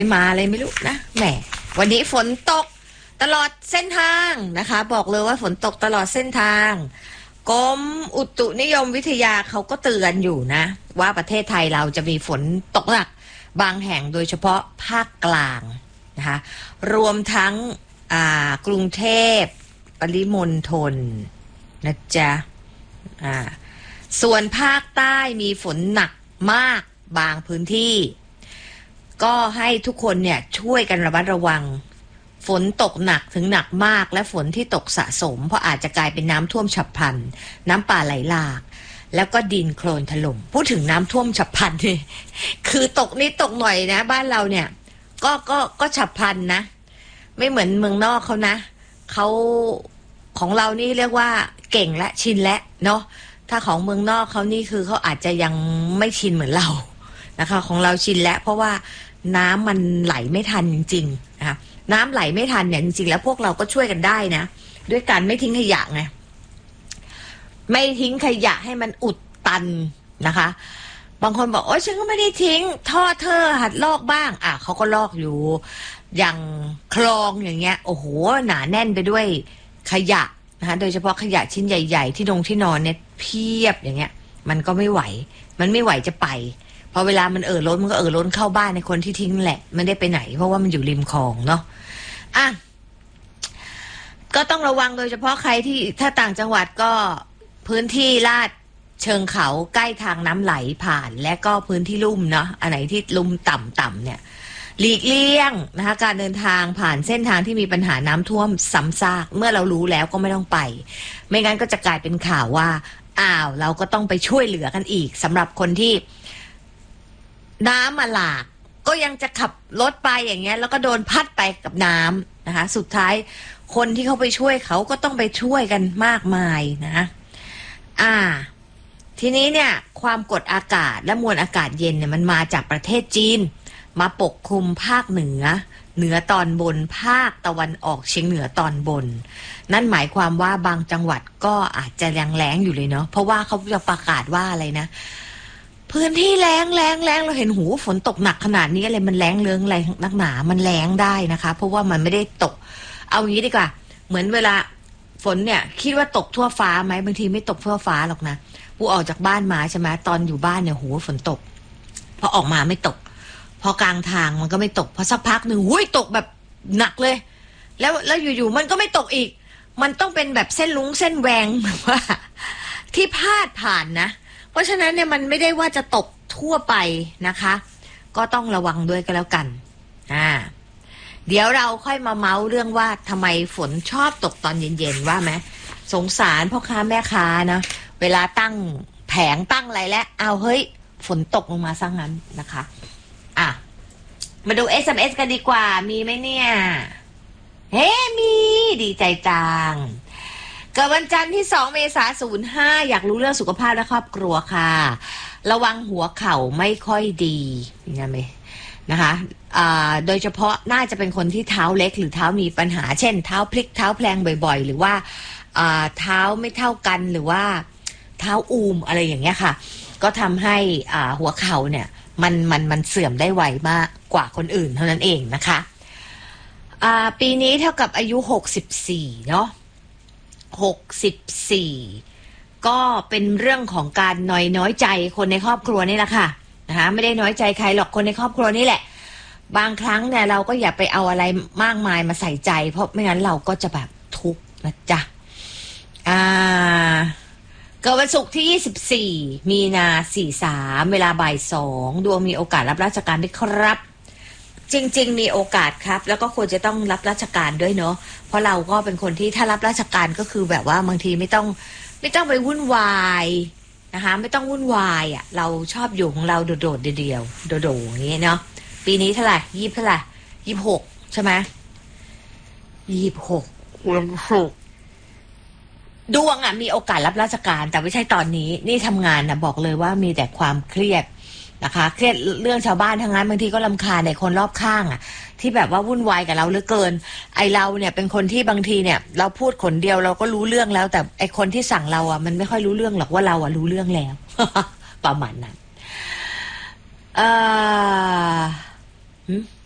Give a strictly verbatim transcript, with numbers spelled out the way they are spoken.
มาเลยไม่รู้นะแหมวันนี้ฝนตกตลอดเส้นทางนะคะบอกเลยว่าฝนตกตลอดเส้นทางกรมอุตุนิยมวิทยาเขาก็เตือนอยู่นะว่าประเทศไทยเราจะมีฝนตกหนักบางแห่งโดยเฉพาะภาคกลางนะคะรวมทั้งกรุงเทพปริมณฑลนะจ๊ะอ่าส่วนภาคใต้มีฝนหนักมากบางพื้นที่ก็ให้ทุกคนเนี่ยช่วยกันระมัดระวังฝนตกหนักถึงหนักมากและฝนที่ตกสะสมเพราะอาจจะกลายเป็นน้ำท่วมฉับพลันน้ำป่าไหลหลากแล้วก็ดินโคลนถล่มพูดถึงน้ำท่วมฉับพลันนี่คือตกนิดตกหน่อยนะบ้านเราเนี่ยก็ก็ก็ฉับพลันนะไม่เหมือนเมืองนอกเขานะเขาของเรานี่เรียกว่าเก่งและชินและเนาะถ้าของเมืองนอกเขานี่คือเขาอาจจะยังไม่ชินเหมือนเรานะคะของเราชินแล้วเพราะว่าน้ำมันไหลไม่ทันจริงๆนะคะน้ำไหลไม่ทันเนี่ยจริงๆแล้วพวกเราก็ช่วยกันได้นะด้วยการไม่ทิ้งขยะไงไม่ทิ้งขยะให้มันอุดตันนะคะบางคนบอกโอ๊ยฉันก็ไม่ได้ทิ้งท่อเธอหัดลอกบ้างอ่ะเขาก็ลอกอยู่อย่างคลองอย่างเงี้ยโอ้โหหนาแน่นไปด้วยขยะนะคะโดยเฉพาะขยะชิ้นใหญ่ๆที่นงที่นอนเนี่ยเพียบอย่างเงี้ยมันก็ไม่ไหวมันไม่ไหวจะไปพอเวลามันเอ่อล้นมันก็เอ่อล้นเข้าบ้านในคนที่ทิ้งแหละไม่ได้ไปไหนเพราะว่ามันอยู่ริมคลองเนาะอ่ะก็ต้องระวังโดยเฉพาะใครที่ถ้าต่างจังหวัดก็พื้นที่ลาดเชิงเขาใกล้ทางน้ำไหลผ่านและก็พื้นที่ลุ่มเนาะอันไหนที่ลุ่มต่ำๆเนี่ยหลีกเลี่ยงนะคะการเดินทางผ่านเส้นทางที่มีปัญหาน้ำท่วมซ้ำซากเมื่อเรารู้แล้วก็ไม่ต้องไปไม่งั้นก็จะกลายเป็นข่าวว่าอ้าวเราก็ต้องไปช่วยเหลือกันอีกสำหรับคนที่น้ำมาหลากก็ยังจะขับรถไปอย่างเงี้ยแล้วก็โดนพัดไปกับน้ำนะคะสุดท้ายคนที่เขาไปช่วยเขาก็ต้องไปช่วยกันมากมายนะอ่าทีนี้เนี่ยความกดอากาศและมวลอากาศเย็นเนี่ยมันมาจากประเทศจีนมาปกคลุมภาคเหนือเหนือตอนบนภาคตะวันออกเฉียงเหนือตอนบนนั่นหมายความว่าบางจังหวัดก็อาจจะยังแล้งอยู่เลยเนาะเพราะว่าเขาจะประกาศว่าอะไรนะพื้นที่แล้งแล้งแล้งเราเห็นหูฝนตกหนักขนาดนี้อะไรมันแล้งเลื้องอะไรนักหนามันแล้งได้นะคะเพราะว่ามันไม่ได้ตกเอางี้ดีกว่าเหมือนเวลาฝนเนี่ยคิดว่าตกทั่วฟ้าไหมบางทีไม่ตกทั่วฟ้าหรอกนะกูออกจากบ้านมาใช่ไหมตอนอยู่บ้านเนี่ยหูฝนตกพอออกมาไม่ตกพอกลางทางมันก็ไม่ตกพอสักพักหนึ่งหุ้ยตกแบบหนักเลยแล้วแล้วอยู่ๆมันก็ไม่ตกอีกมันต้องเป็นแบบเส้นลุ้งเส้นแหวงแบบว่าที่พาดผ่านนะเพราะฉะนั้นเนี่ยมันไม่ได้ว่าจะตกทั่วไปนะคะก็ต้องระวังด้วยก็แล้วกันอ่าเดี๋ยวเราค่อยมาเมาส์เรื่องว่าทำไมฝนชอบตกตอนเย็นๆว่าไหมสงสารพ่อค้าแม่ค้านะเวลาตั้งแผงตั้งอะไรแล้วเอาเฮ้ยฝนตกลงมาซะงั้นนะคะอ่ะมาดู เอส เอ็ม เอส กันดีกว่ามีไหมเนี่ยเฮ้มีดีใจจังเกิดวันจันทร์ที่สองเมษายนศูนย์ห้าอยากรู้เรื่องสุขภาพและครอบครัวค่ะระวังหัวเข่าไม่ค่อยดีนะไหมนะคะโดยเฉพาะน่าจะเป็นคนที่เท้าเล็กหรือเท้ามีปัญหาเช่นเท้าพลิกเท้าแพลงบ่อยๆหรือว่าเท้าไม่เท่ากันหรือว่าเท้าอูมอะไรอย่างเงี้ยค่ะก็ทำให้หัวเข่าเนี่ยมันมันมันเสื่อมได้ไวมากกว่าคนอื่นเท่านั้นเองนะคะปีนี้เท่ากับอายุหกสิบสี่เนาะหกสิบสี่ก็เป็นเรื่องของการน้อยน้อยใจคนในครอบครัวนี่แหละค่ะนะคะไม่ได้น้อยใจใครหรอกคนในครอบครัวนี่แหละบางครั้งเนี่ยเราก็อย่าไปเอาอะไรมากมายมาใส่ใจเพราะไม่งั้นเราก็จะแบบทุกข์นะจ๊ะอ่าเกิดวันศุกร์ที่ยี่สิบสี่มีนาสี่สามเวลาบ่ายสองดวงมีโอกาสรับราชการด้วยครับจริงๆมีโอกาสครับแล้วก็ควรจะต้องรับราชการด้วยเนาะเพราะเราก็เป็นคนที่ถ้ารับราชการก็คือแบบว่าบางทีไม่ต้องไม่ต้องไปวุ่นวายนะคะไม่ต้องวุ่นวายอ่ะเราชอบอยู่ของเราโดดๆเดียวๆโดดๆอย่างนี้เนาะปีนี้เท่าไหร่ยี่สิบเท่าไหร่ยี่สิบหกใช่ไหมยี่สิบหกวันศุกร์ดวงอ่ะมีโอกาสรับราชการแต่ไม่ใช่ตอนนี้นี่ทำงานนะบอกเลยว่ามีแต่ความเครียดนะคะเครียดเรื่องชาวบ้านทั้งนั้นบางทีก็รำคาญในคนรอบข้างอ่ะที่แบบว่าวุ่นวายกับเราเหลือเกินไอเราเนี่ยเป็นคนที่บางทีเนี่ยเราพูดคนเดียวเราก็รู้เรื่องแล้วแต่ไอคนที่สั่งเราอ่ะมันไม่ค่อยรู้เรื่องหรอกว่าเราอ่ะรู้เรื่องแล้ว ประมาณนั้นเอ่อ